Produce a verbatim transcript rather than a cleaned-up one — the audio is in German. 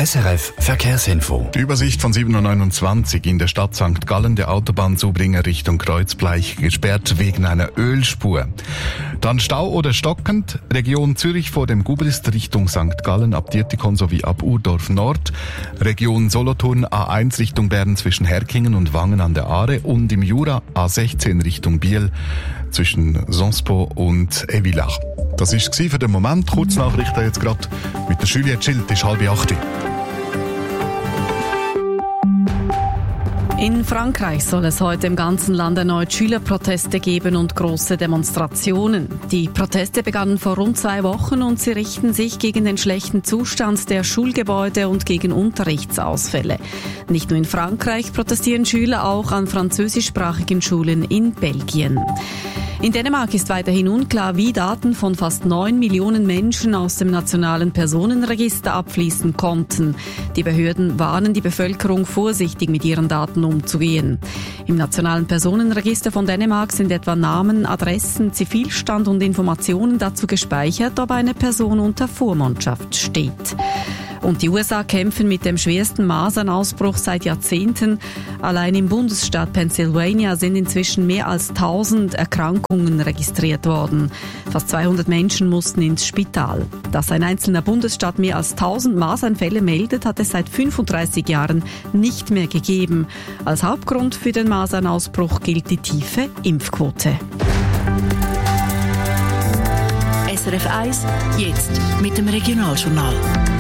S R F Verkehrsinfo. Die Übersicht von sieben Uhr neunundzwanzig in der Stadt Sankt Gallen, der Autobahnzubringer Richtung Kreuzbleich, gesperrt wegen einer Ölspur. Dann Stau oder stockend, Region Zürich vor dem Gubrist Richtung Sankt Gallen ab Dietikon sowie ab Urdorf Nord, Region Solothurn A eins Richtung Bern zwischen Herkingen und Wangen an der Aare und im Jura A sechzehn Richtung Biel zwischen Sonspo und Evillach. Das war es für den Moment. Kurznachrichten jetzt gerade mit der Juliette Schild, ist halb acht. In Frankreich soll es heute im ganzen Land erneut Schülerproteste geben und große Demonstrationen. Die Proteste begannen vor rund zwei Wochen und sie richten sich gegen den schlechten Zustand der Schulgebäude und gegen Unterrichtsausfälle. Nicht nur in Frankreich protestieren Schüler, auch an französischsprachigen Schulen in Belgien. In Dänemark ist weiterhin unklar, wie Daten von fast neun Millionen Menschen aus dem nationalen Personenregister abfließen konnten. Die Behörden warnen die Bevölkerung, vorsichtig mit ihren Daten umzugehen. Im nationalen Personenregister von Dänemark sind etwa Namen, Adressen, Zivilstand und Informationen dazu gespeichert, ob eine Person unter Vormundschaft steht. Und die U S A kämpfen mit dem schwersten Masernausbruch seit Jahrzehnten. Allein im Bundesstaat Pennsylvania sind inzwischen mehr als tausend Erkrankungen registriert worden. Fast zweihundert Menschen mussten ins Spital. Dass ein einzelner Bundesstaat mehr als tausend Masernfälle meldet, hat es seit fünfunddreißig Jahren nicht mehr gegeben. Als Hauptgrund für den Masernausbruch gilt die tiefe Impfquote. S R F eins, jetzt mit dem Regionaljournal.